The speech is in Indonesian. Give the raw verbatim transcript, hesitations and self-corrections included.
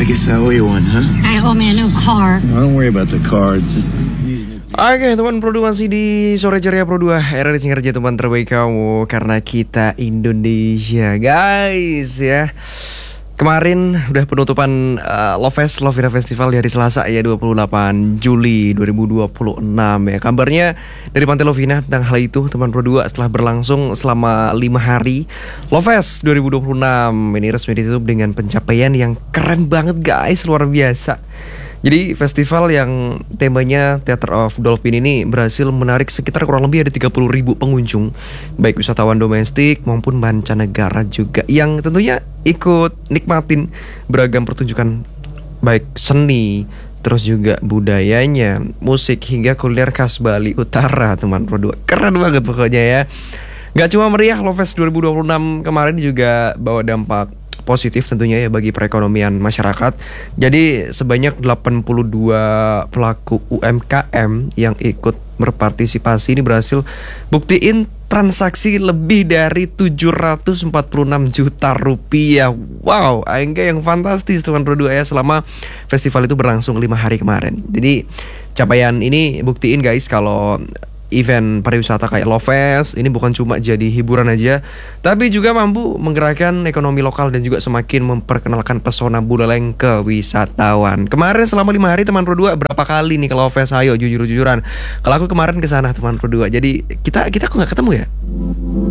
I guess I owe you one, huh? I owe me a new car. No, don't worry about the car. It's just Oke teman Pro dua masih di Sore Ceria Pro dua. Era di Singarja teman terbaik kamu, karena kita Indonesia guys ya. Kemarin udah penutupan uh, Lovefest Lovira Festival di hari Selasa ya, dua puluh delapan Juli dua ribu dua puluh enam ya. Kabarnya dari Pantai Lovina tentang hal itu teman Pro dua, setelah berlangsung selama lima hari Lovefest dua ribu dua puluh enam ini resmi ditutup dengan pencapaian yang keren banget guys, luar biasa. Jadi festival yang temanya Theater of Dolphin ini berhasil menarik sekitar kurang lebih ada tiga puluh ribu pengunjung, baik wisatawan domestik maupun mancanegara juga, yang tentunya ikut nikmatin beragam pertunjukan baik seni, terus juga budayanya, musik hingga kuliner khas Bali Utara teman Pro dua. Keren banget pokoknya ya. Gak cuma meriah, Lovefest dua ribu dua puluh enam kemarin juga bawa dampak positif tentunya ya bagi perekonomian masyarakat. Jadi sebanyak delapan puluh dua pelaku U M K M yang ikut berpartisipasi ini berhasil buktiin transaksi lebih dari tujuh ratus empat puluh enam juta rupiah. Wow, angka yang fantastis teman Pro dua ya, selama festival itu berlangsung lima hari kemarin. Jadi capaian ini buktiin guys kalau event pariwisata kayak Lovefest ini bukan cuma jadi hiburan aja, tapi juga mampu menggerakkan ekonomi lokal dan juga semakin memperkenalkan pesona Buleleng ke wisatawan. Kemarin selama lima hari teman Pro dua berapa kali nih ke Lovefest? Ayo jujur-jujuran. Kalau aku kemarin ke sana teman Pro dua. Jadi kita kita kok nggak ketemu ya?